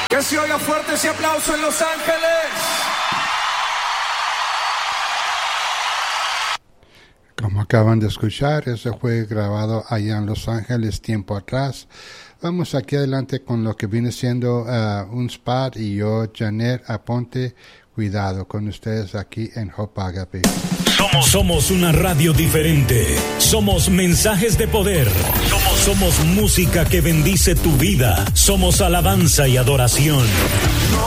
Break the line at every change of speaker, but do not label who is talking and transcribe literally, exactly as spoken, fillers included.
Que se oiga fuerte ese aplauso en Los Ángeles.
Como acaban de escuchar, eso fue grabado allá en Los Ángeles tiempo atrás. Vamos aquí adelante con lo que viene siendo uh, un spot y yo, Janet Aponte, cuidado con ustedes aquí en Hope Agape.
Somos, somos una radio diferente. Somos mensajes de poder. Somos, somos música que bendice tu vida. Somos alabanza y adoración.